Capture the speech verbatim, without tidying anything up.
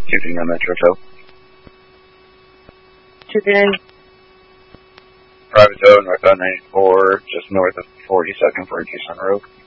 two three nine Metro Tow. two three nine. Private tow, northbound ninety-four, just north of forty-second for Tucson Road.